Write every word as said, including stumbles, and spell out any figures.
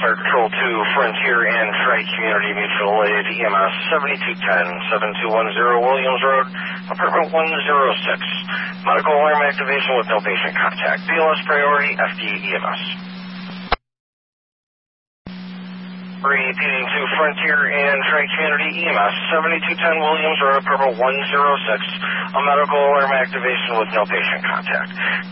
Fire Control two, Frontier and Tri-Community Mutual Aid, E M S seventy-two ten, seventy-two ten Williams Road, apartment one oh six. Medical alarm activation with no patient contact. B L S priority, F D E M S. Repeating to Frontier and Tri-Community E M S seventy-two ten Williams Road, apartment one oh six. A medical alarm activation with no patient contact.